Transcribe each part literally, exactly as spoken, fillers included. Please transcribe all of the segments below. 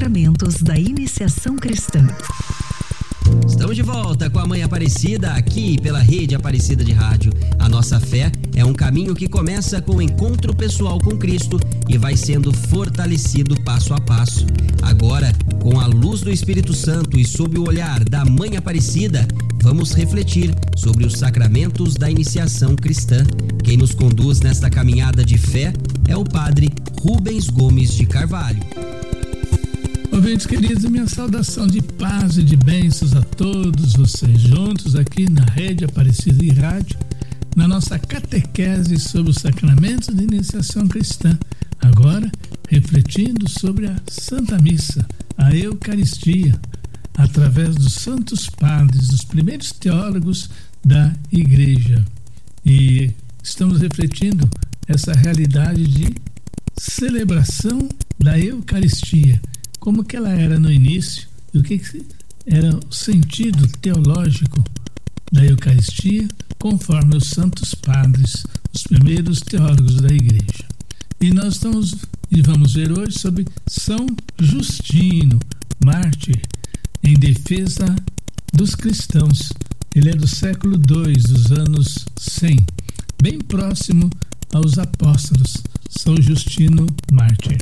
sacramentos da iniciação cristã. Estamos de volta com a Mãe Aparecida, aqui pela Rede Aparecida de Rádio. A nossa fé é um caminho que começa com o encontro pessoal com Cristo e vai sendo fortalecido passo a passo. Agora, com a luz do Espírito Santo e sob o olhar da Mãe Aparecida, vamos refletir sobre os sacramentos da iniciação cristã. Quem nos conduz nesta caminhada de fé é o Padre Rubens Gomes de Carvalho. Ouvintes queridos, minha saudação de paz e de bênçãos a todos vocês juntos aqui na Rede Aparecida de Rádio, na nossa catequese sobre os sacramentos de iniciação cristã. Agora, refletindo sobre a Santa Missa, a Eucaristia, através dos santos padres, dos primeiros teólogos da Igreja. E estamos refletindo essa realidade de celebração da Eucaristia, como que ela era no início e o que, que era o sentido teológico da Eucaristia, conforme os santos padres, os primeiros teólogos da Igreja. E nós estamos e vamos ver hoje sobre São Justino, mártir, em defesa dos cristãos. Ele é do século dois, dos anos cem, bem próximo aos apóstolos. São Justino, mártir.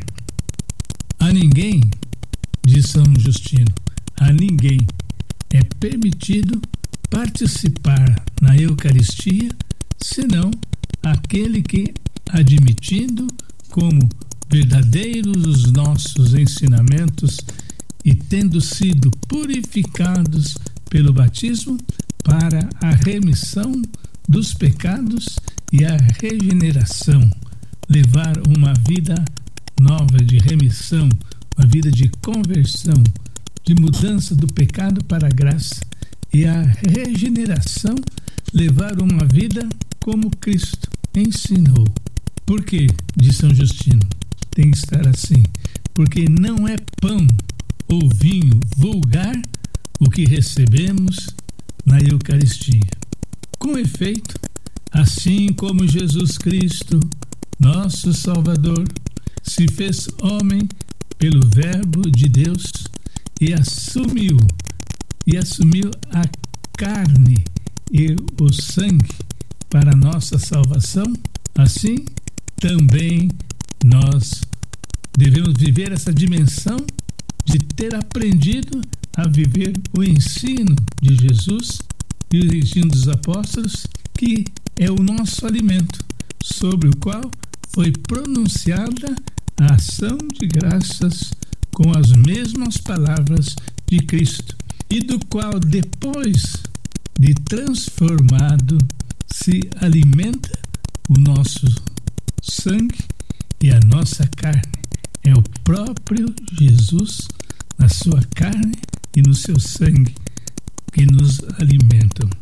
A ninguém, diz São Justino, a ninguém é permitido participar na Eucaristia, senão aquele que, admitindo como verdadeiros os nossos ensinamentos e tendo sido purificados pelo batismo para a remissão dos pecados e a regeneração, levar uma vida nova de remissão, uma vida de conversão, de mudança do pecado para a graça, e a regeneração, levar uma vida como Cristo ensinou. Por quê? Diz São Justino, tem que estar assim, porque não é pão ou vinho vulgar o que recebemos na Eucaristia. Com efeito, assim como Jesus Cristo, nosso Salvador, se fez homem pelo Verbo de Deus e assumiu, e assumiu a carne e o sangue para a nossa salvação, assim também nós devemos viver essa dimensão de ter aprendido a viver o ensino de Jesus e o ensino dos apóstolos, que é o nosso alimento, sobre o qual foi pronunciada a ação de graças com as mesmas palavras de Cristo, e do qual, depois de transformado, se alimenta o nosso sangue e a nossa carne. É o próprio Jesus, na sua carne e no seu sangue, que nos alimentam.